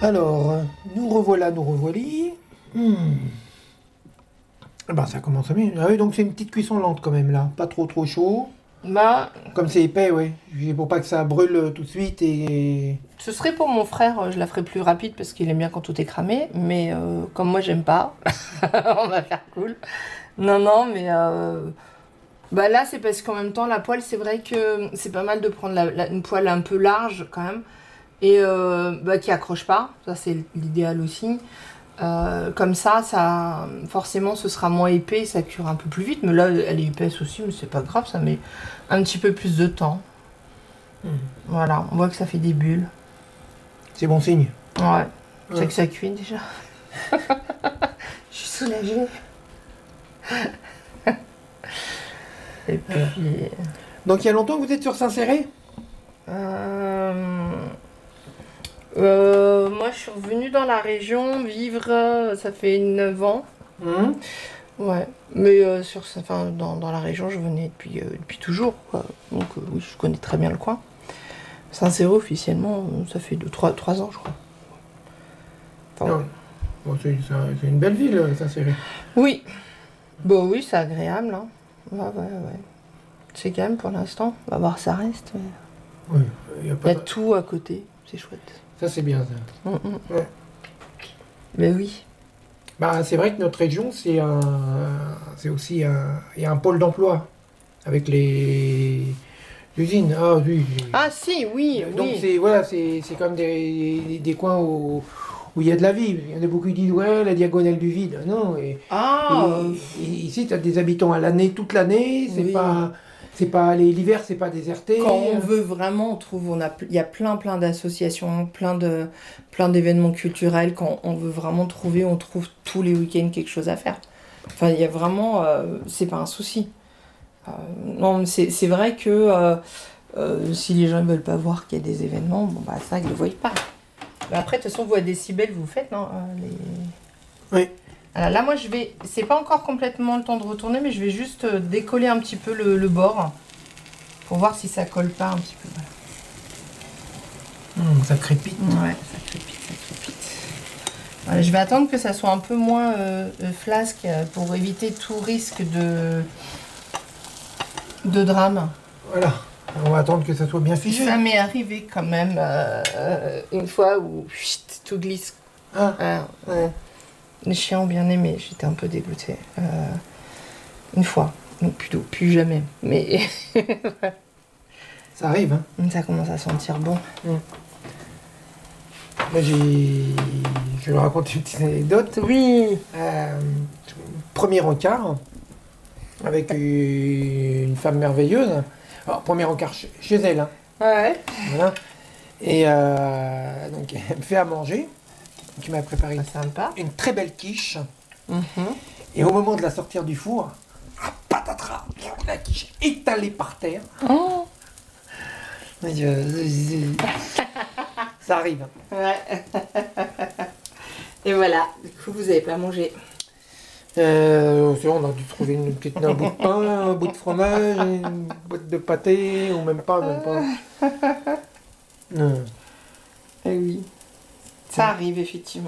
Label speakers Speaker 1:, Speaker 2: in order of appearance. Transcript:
Speaker 1: Alors, nous revoilà, nous revoilis. Eh ben, ça commence à bien. Ah oui, donc c'est une petite cuisson lente quand même là. Pas trop trop chaud.
Speaker 2: Bah,
Speaker 1: Comme c'est épais, ouais. Pour pas que ça brûle tout de suite et...
Speaker 2: ce serait pour mon frère, je la ferais plus rapide parce qu'il aime bien quand tout est cramé, mais comme moi j'aime pas, on va faire cool. Non, non, mais bah là c'est parce qu'en même temps la poêle, c'est vrai que c'est pas mal de prendre une poêle un peu large quand même et bah, qui accroche pas, ça c'est l'idéal aussi. Comme ça forcément ce sera moins épais, ça cuire un peu plus vite, mais là elle est épaisse aussi, mais c'est pas grave, ça met un petit peu plus de temps. Voilà, on voit que ça fait des bulles.
Speaker 1: C'est bon signe.
Speaker 2: Ouais, c'est
Speaker 1: Ouais.
Speaker 2: que ça cuit déjà. Je suis soulagée. Et puis,
Speaker 1: Donc il y a longtemps que vous êtes sur Saint-Céré?
Speaker 2: moi je suis revenue dans la région vivre, ça fait 9 ans.
Speaker 1: Hum.
Speaker 2: Ouais, mais enfin, dans la région je venais depuis toujours, quoi. Donc oui, je connais très bien le coin. Saint-Céré officiellement, ça fait 3 ans je crois. Enfin,
Speaker 1: Ah ouais. Bon, c'est une belle ville, Saint-Céré.
Speaker 2: oui, bon oui, c'est agréable, hein. Ouais, ouais, ouais. C'est calme pour l'instant. On va voir, ça reste. Mais...
Speaker 1: Oui, il y a
Speaker 2: il
Speaker 1: pas
Speaker 2: y a
Speaker 1: de-
Speaker 2: tout à côté. C'est chouette.
Speaker 1: Ça c'est bien ça. Ouais.
Speaker 2: Mais oui.
Speaker 1: Bah, c'est vrai que notre région, c'est aussi il y a un pôle d'emploi avec les usines. Ah oui.
Speaker 2: Ah si, oui,
Speaker 1: Donc
Speaker 2: oui.
Speaker 1: c'est voilà, c'est comme des coins où il y a de la vie. Il y en a beaucoup qui disent ouais, la diagonale du vide. Non,
Speaker 2: Ah,
Speaker 1: et ici tu as des habitants à l'année, toute l'année.
Speaker 2: oui.
Speaker 1: C'est pas l'hiver, c'est pas déserté.
Speaker 2: Quand on veut vraiment, on trouve, il y a plein d'associations, plein d'événements culturels. Quand on veut vraiment trouver, on trouve tous les week-ends quelque chose à faire. Enfin, il y a vraiment, c'est pas un souci. Non, mais c'est vrai que si les gens ne veulent pas voir qu'il y a des événements, bon bah ça, ils le voient pas. Mais après, de toute façon, vous à décibels, vous faites, non
Speaker 1: Oui.
Speaker 2: Alors là, moi, c'est pas encore complètement le temps de retourner, mais je vais juste décoller un petit peu le bord pour voir si ça colle pas un petit peu.
Speaker 1: Ça crépite.
Speaker 2: Voilà. Ouais, ça crépite, ça crépite. Voilà, je vais attendre que ça soit un peu moins flasque pour éviter tout risque de drame.
Speaker 1: Voilà. On va attendre que ça soit bien figé.
Speaker 2: Ça m'est arrivé quand même une fois où chut, tout glisse.
Speaker 1: Ah.
Speaker 2: Ouais. Les chiens ont bien aimé, j'étais un peu dégoûtée. Une fois, donc plus jamais. Mais
Speaker 1: Ça arrive, hein.
Speaker 2: ça commence à sentir bon.
Speaker 1: Moi, je vais vous raconter une petite anecdote.
Speaker 2: Oui.
Speaker 1: Premier encart avec une femme merveilleuse. Alors, premier encart chez elle, hein.
Speaker 2: Ouais.
Speaker 1: Voilà. Et donc, elle me fait à manger. Donc, il m'a préparé
Speaker 2: Pas sympa.
Speaker 1: une très belle quiche.
Speaker 2: Mhm.
Speaker 1: Et au moment de la sortir du four, patatras, la quiche étalée par terre.
Speaker 2: Oh.
Speaker 1: Ça arrive.
Speaker 2: Ouais. Et voilà, du coup, vous avez pas mangé.
Speaker 1: C'est bon, on a dû trouver un bout de pain, un bout de fromage, une boîte de pâté, ou même pas. Non.
Speaker 2: Eh oui. Ça arrive, effectivement.